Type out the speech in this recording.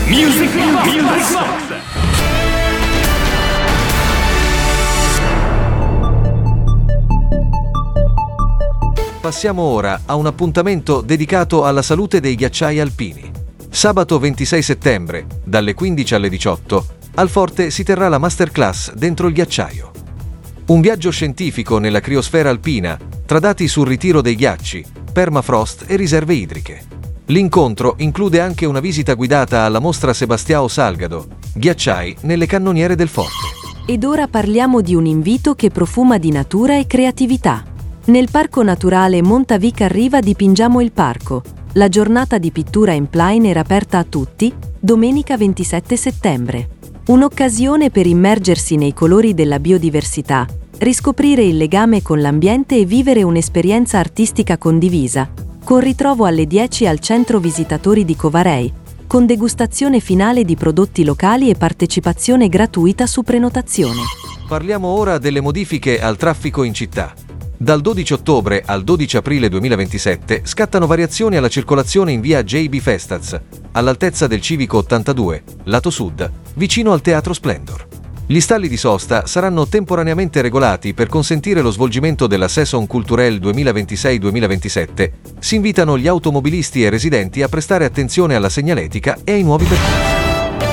Music Box. Passiamo ora a un appuntamento dedicato alla salute dei ghiacciai alpini. Sabato 26 settembre, dalle 15 alle 18, al Forte si terrà la masterclass Dentro il ghiacciaio. Un viaggio scientifico nella criosfera alpina, tra dati sul ritiro dei ghiacci, permafrost e riserve idriche. L'incontro include anche una visita guidata alla mostra Sebastião Salgado, Ghiacciai nelle cannoniere del Forte. Ed ora parliamo di un invito che profuma di natura e creatività. Nel Parco Naturale Montavica Riva dipingiamo il parco. La giornata di pittura in plein era aperta a tutti, domenica 27 settembre. Un'occasione per immergersi nei colori della biodiversità, riscoprire il legame con l'ambiente e vivere un'esperienza artistica condivisa, con ritrovo alle 10 al centro visitatori di Covarei, con degustazione finale di prodotti locali e partecipazione gratuita su prenotazione. Parliamo ora delle modifiche al traffico in città. Dal 12 ottobre al 12 aprile 2027 scattano variazioni alla circolazione in via JB Festaz, all'altezza del Civico 82, lato sud, vicino al Teatro Splendor. Gli stalli di sosta saranno temporaneamente regolati per consentire lo svolgimento della Saison Culturelle 2026-2027. Si invitano gli automobilisti e residenti a prestare attenzione alla segnaletica e ai nuovi percorsi.